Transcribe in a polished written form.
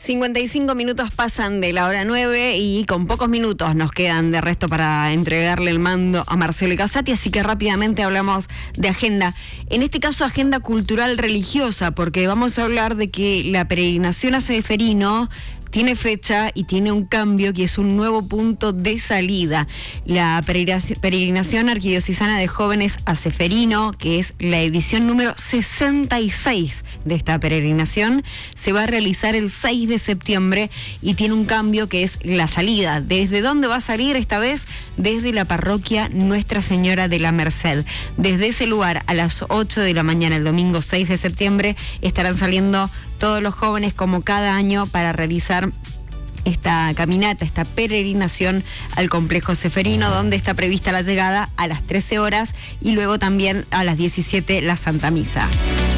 55 minutos pasan de la hora 9 y con pocos minutos nos quedan de resto para entregarle el mando a Marcelo Casati, así que rápidamente hablamos de agenda. En este caso, agenda cultural religiosa, porque vamos a hablar de que la peregrinación a Ceferino tiene fecha y tiene un cambio que es un nuevo punto de salida. La peregrinación arquidiocesana de jóvenes a Ceferino, que es la edición número 66 de esta peregrinación, se va a realizar el 6 de septiembre y tiene un cambio que es la salida. ¿Desde dónde va a salir esta vez? Desde la parroquia Nuestra Señora de la Merced. Desde ese lugar a las 8 de la mañana el domingo 6 de septiembre estarán saliendo todos los jóvenes como cada año para realizar esta caminata, esta peregrinación al complejo Ceferino, donde está prevista la llegada a las 13 horas y luego también a las 17 la Santa Misa.